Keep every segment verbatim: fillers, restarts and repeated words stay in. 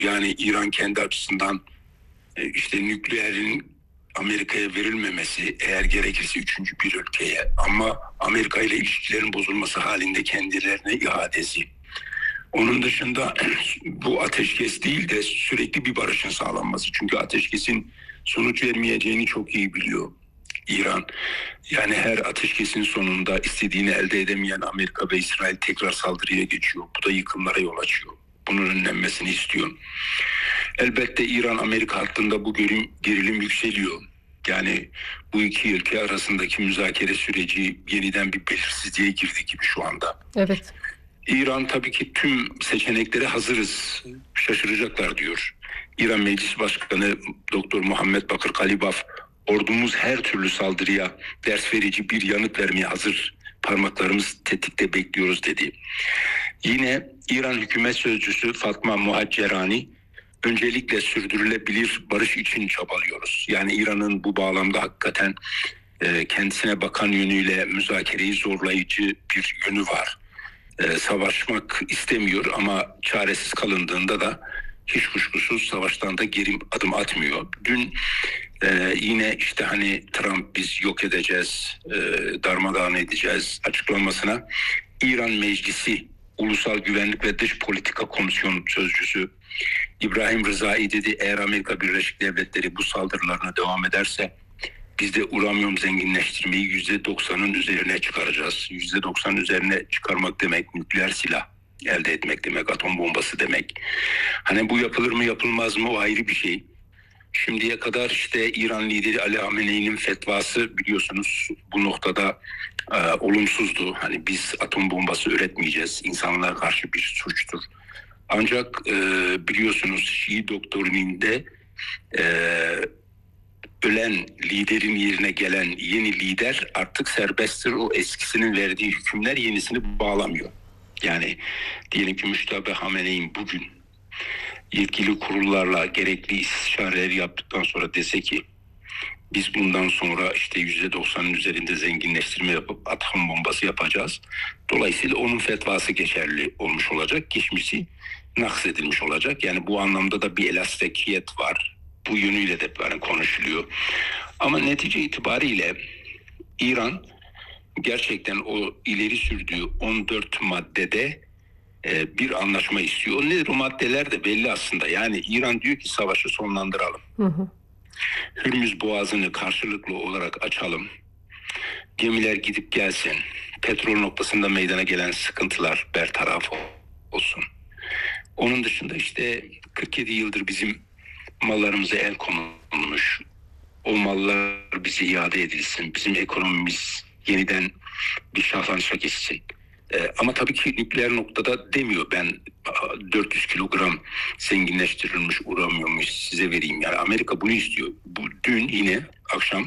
Yani İran kendi açısından e, işte nükleerin Amerika'ya verilmemesi, eğer gerekirse üçüncü bir ülkeye, ama Amerika ile ilişkilerin bozulması halinde kendilerine iadesi. Onun dışında bu ateşkes değil de sürekli bir barışın sağlanması. Çünkü ateşkesin sonuç vermeyeceğini çok iyi biliyor İran. Yani her ateşkesin sonunda istediğini elde edemeyen Amerika ve İsrail tekrar saldırıya geçiyor. Bu da yıkımlara yol açıyor. Bunun önlenmesini istiyor. Elbette İran-Amerika hattında bu gerilim, gerilim yükseliyor. Yani bu iki ülke arasındaki müzakere süreci yeniden bir belirsizliğe girdi gibi şu anda. Evet. İran tabii ki tüm seçeneklere hazırız, şaşıracaklar diyor. İran Meclis Başkanı Doktor Muhammed Bakır Kalibaf, ordumuz her türlü saldırıya ders verici bir yanıt vermeye hazır, parmaklarımız tetikte bekliyoruz dedi. Yine İran Hükümet Sözcüsü Fatma Muhaccerani, öncelikle sürdürülebilir barış için çabalıyoruz. Yani İran'ın bu bağlamda hakikaten e, kendisine bakan yönüyle müzakereyi zorlayıcı bir yönü var. E, savaşmak istemiyor ama çaresiz kalındığında da hiç kuşkusuz savaştan da geri adım atmıyor. Dün e, yine işte hani Trump biz yok edeceğiz, e, darmadağın edeceğiz açıklamasına İran Meclisi Ulusal Güvenlik ve Dış Politika Komisyonu Sözcüsü İbrahim Rızai dedi, eğer Amerika Birleşik Devletleri bu saldırılarına devam ederse biz de uranyum zenginleştirmeyi yüzde doksanın üzerine çıkaracağız. yüzde doksan üzerine çıkarmak demek nükleer silah elde etmek demek, atom bombası demek. Hani bu yapılır mı yapılmaz mı o ayrı bir şey. Şimdiye kadar işte İran lideri Ali Hamenei'nin fetvası biliyorsunuz bu noktada e, olumsuzdu. Hani biz atom bombası üretmeyeceğiz, insanlara karşı bir suçtur. Ancak e, biliyorsunuz Şii doktrininde e, ölen liderin yerine gelen yeni lider artık serbesttir. O eskisinin verdiği hükümler yenisini bağlamıyor. Yani diyelim ki Müştabe Hamene'in bugün yetkili kurullarla gerekli istişareleri yaptıktan sonra dese ki biz bundan sonra işte yüzde doksanın üzerinde zenginleştirme yapıp atom bombası yapacağız. Dolayısıyla onun fetvası geçerli olmuş olacak. Geçmişi naksedilmiş olacak. Yani bu anlamda da bir elastikiyet var. Bu yönüyle de yani konuşuluyor. Ama netice itibariyle İran gerçekten o ileri sürdüğü on dört maddede e, bir anlaşma istiyor. O nedir? O maddeler de belli aslında. Yani İran diyor ki savaşı sonlandıralım. Hı hı. Hürmüz Boğazı'nı karşılıklı olarak açalım. Gemiler gidip gelsin. Petrol noktasında meydana gelen sıkıntılar bertaraf olsun. Onun dışında işte kırk yedi yıldır bizim mallarımıza el konulmuş. O mallar bize iade edilsin. Bizim ekonomimiz yeniden bir şahlanışa geçsin. Ee, ama tabii ki nükleer noktada demiyor. Ben dört yüz kilogram zenginleştirilmiş uranyumu size vereyim. Yani Amerika bunu istiyor. Bu dün yine akşam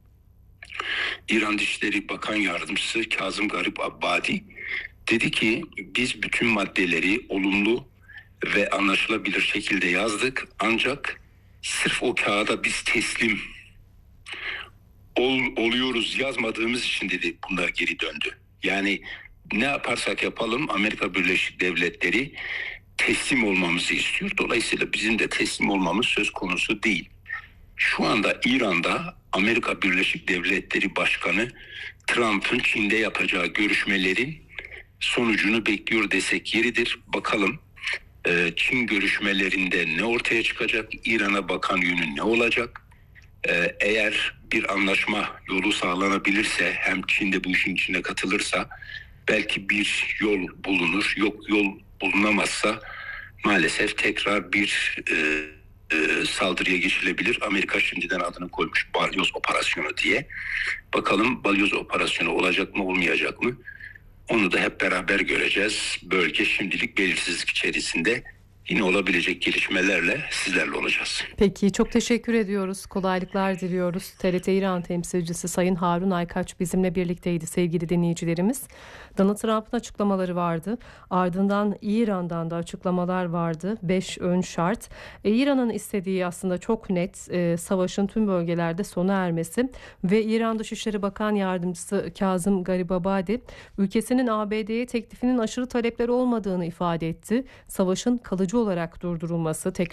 İran Dışişleri Bakan Yardımcısı Kazım Garip Abbadi dedi ki biz bütün maddeleri olumlu ve anlaşılabilir şekilde yazdık. Ancak sırf o kağıda biz teslim ol, oluyoruz yazmadığımız için dedi bunlar geri döndü. Yani ne yaparsak yapalım Amerika Birleşik Devletleri teslim olmamızı istiyor. Dolayısıyla bizim de teslim olmamız söz konusu değil. Şu anda İran'da Amerika Birleşik Devletleri Başkanı Trump'ın Çin'de yapacağı görüşmelerin sonucunu bekliyor desek yeridir. Bakalım Çin görüşmelerinde ne ortaya çıkacak? İran'a bakan yönü ne olacak? Eğer bir anlaşma yolu sağlanabilirse, hem Çin de bu işin içine katılırsa belki bir yol bulunur. Yok yol bulunamazsa maalesef tekrar bir e, e, saldırıya geçilebilir. Amerika şimdiden adını koymuş Balyoz Operasyonu diye. Bakalım Balyoz Operasyonu olacak mı olmayacak mı? Onu da hep beraber göreceğiz. Bölge şimdilik belirsizlik içerisinde. Yine olabilecek gelişmelerle sizlerle olacağız. Peki, çok teşekkür ediyoruz. Kolaylıklar diliyoruz. T R T İran temsilcisi Sayın Harun Aykaç bizimle birlikteydi sevgili dinleyicilerimiz. Donald Trump'ın açıklamaları vardı. Ardından İran'dan da açıklamalar vardı. Beş ön şart. E, İran'ın istediği aslında çok net. E, savaşın tüm bölgelerde sona ermesi ve İran Dışişleri Bakan Yardımcısı Kazım Garibabadi ülkesinin A B D'ye teklifinin aşırı talepleri olmadığını ifade etti. Savaşın kalıcı kalıcı olarak durdurulması, tekrar